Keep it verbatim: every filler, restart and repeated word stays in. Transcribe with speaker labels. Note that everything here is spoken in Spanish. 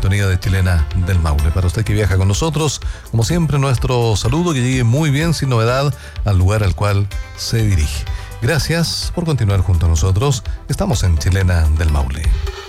Speaker 1: sintonía de Chilena del Maule. Para usted que viaja con nosotros, como siempre, nuestro saludo, que llegue muy bien, sin novedad, al lugar al cual se dirige. Gracias por continuar junto a nosotros. Estamos en Chilena del Maule.